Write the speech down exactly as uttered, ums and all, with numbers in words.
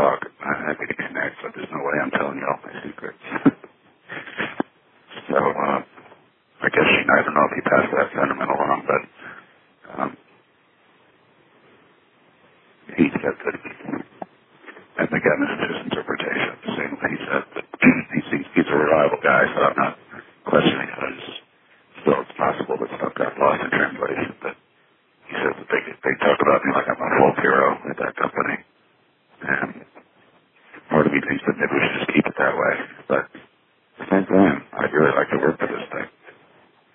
talk. I, I could connect, but there's no way I'm telling you all my secrets. so, uh, I guess, you know, I don't know if he passed that sentiment along, but um, he said that, and again, this is his interpretation. Same thing he said, that he's, he's a reliable guy, so I'm not questioning it. It's still, it's possible that stuff got lost in translation, but he says that they, they talk about me like I'm a folk hero at that company.